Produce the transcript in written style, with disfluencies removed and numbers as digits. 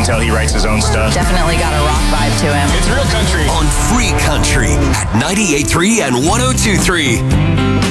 tell he writes his own stuff. Definitely got a rock vibe to him. It's real country. On Free Country at 98.3 and 102.3.